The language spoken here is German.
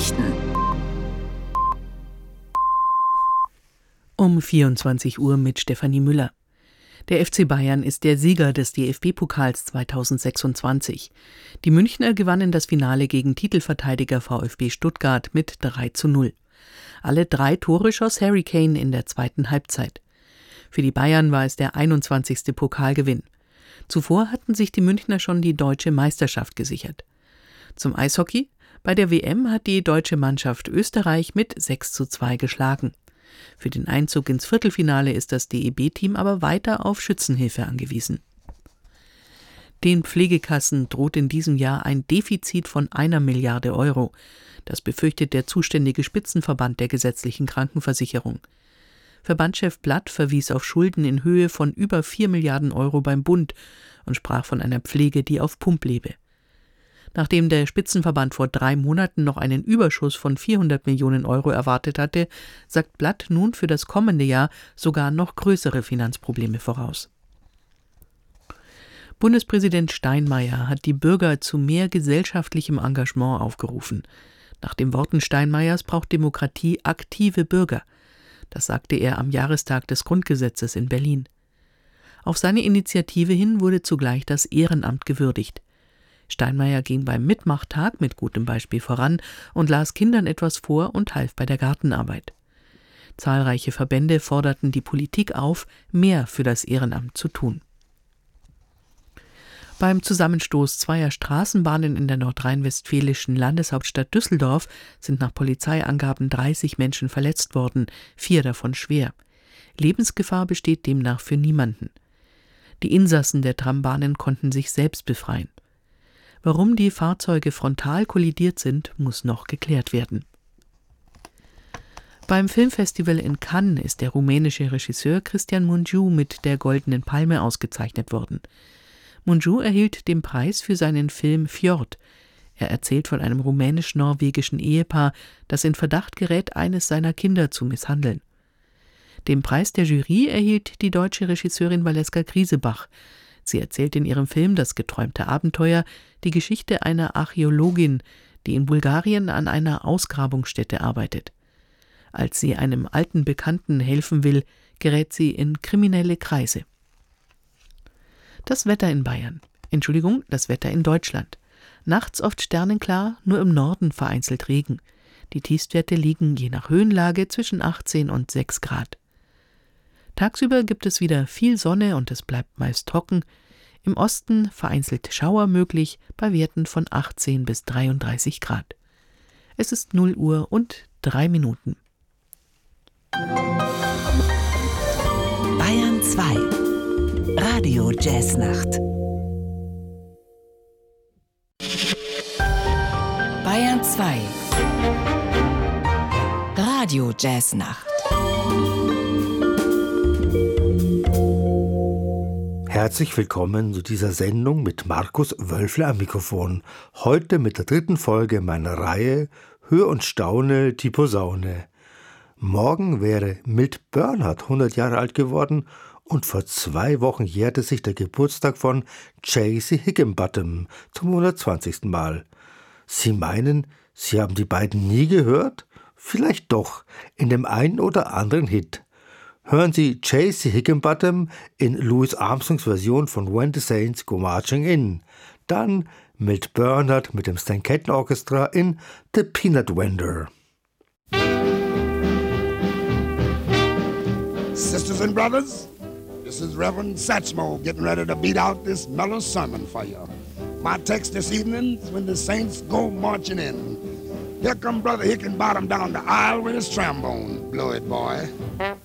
Nachrichten. Um 24 Uhr mit Stefanie Müller. Der FC Bayern ist der Sieger des DFB-Pokals 2026. Die Münchner gewannen das Finale gegen Titelverteidiger VfB Stuttgart mit 3:0. Alle 3 Tore schoss Harry Kane in der zweiten Halbzeit. Für die Bayern war es der 21. Pokalgewinn. Zuvor hatten sich die Münchner schon die deutsche Meisterschaft gesichert. Zum Eishockey: Bei der WM hat die deutsche Mannschaft Österreich mit 6:2 geschlagen. Für den Einzug ins Viertelfinale ist das DEB-Team aber weiter auf Schützenhilfe angewiesen. Den Pflegekassen droht in diesem Jahr ein Defizit von 1 Milliarde Euro. Das befürchtet der zuständige Spitzenverband der gesetzlichen Krankenversicherung. Verbandschef Blatt verwies auf Schulden in Höhe von über 4 Milliarden Euro beim Bund und sprach von einer Pflege, die auf Pump lebe. Nachdem der Spitzenverband vor 3 Monaten noch einen Überschuss von 400 Millionen Euro erwartet hatte, sagt Blatt nun für das kommende Jahr sogar noch größere Finanzprobleme voraus. Bundespräsident Steinmeier hat die Bürger zu mehr gesellschaftlichem Engagement aufgerufen. Nach den Worten Steinmeiers braucht Demokratie aktive Bürger. Das sagte er am Jahrestag des Grundgesetzes in Berlin. Auf seine Initiative hin wurde zugleich das Ehrenamt gewürdigt. Steinmeier ging beim Mitmachtag mit gutem Beispiel voran und las Kindern etwas vor und half bei der Gartenarbeit. Zahlreiche Verbände forderten die Politik auf, mehr für das Ehrenamt zu tun. Beim Zusammenstoß zweier Straßenbahnen in der nordrhein-westfälischen Landeshauptstadt Düsseldorf sind nach Polizeiangaben 30 Menschen verletzt worden, 4 davon schwer. Lebensgefahr besteht demnach für niemanden. Die Insassen der Trambahnen konnten sich selbst befreien. Warum die Fahrzeuge frontal kollidiert sind, muss noch geklärt werden. Beim Filmfestival in Cannes ist der rumänische Regisseur Cristian Mungiu mit der Goldenen Palme ausgezeichnet worden. Mungiu erhielt den Preis für seinen Film Fjord. Er erzählt von einem rumänisch-norwegischen Ehepaar, das in Verdacht gerät, eines seiner Kinder zu misshandeln. Den Preis der Jury erhielt die deutsche Regisseurin Valeska Griesebach. Sie erzählt in ihrem Film Das geträumte Abenteuer die Geschichte einer Archäologin, die in Bulgarien an einer Ausgrabungsstätte arbeitet. Als sie einem alten Bekannten helfen will, gerät sie in kriminelle Kreise. Das Wetter in Deutschland. Nachts oft sternenklar, nur im Norden vereinzelt Regen. Die Tiefstwerte liegen je nach Höhenlage zwischen 18 und 6 Grad. Tagsüber gibt es wieder viel Sonne und es bleibt meist trocken. Im Osten vereinzelt Schauer möglich bei Werten von 18 bis 33 Grad. Es ist 0 Uhr und 3 Minuten. Bayern 2 Radio Jazznacht. Bayern 2 Radio Jazznacht. Herzlich willkommen zu dieser Sendung mit Markus Wölfle am Mikrofon. Heute mit der 3. Folge meiner Reihe Hör und staune die Posaune. Morgen wäre Milt Bernhard 100 Jahre alt geworden und vor 2 Wochen jährte sich der Geburtstag von J.C. Higginbottom zum 120. Mal. Sie meinen, Sie haben die beiden nie gehört? Vielleicht doch, in dem einen oder anderen Hit. Hören Sie J.C. Higginbottom in Louis Armstrongs Version von When the Saints Go Marching In. Dann Milt Bernhard mit dem Stan Kenton Orchestra in The Peanut Vendor. Sisters and brothers, this is Reverend Satchmo getting ready to beat out this mellow sermon for you. My text this evening is when the saints go marching in. Here come Brother Hickenbottom down the aisle with his trombone. Blow it, boy.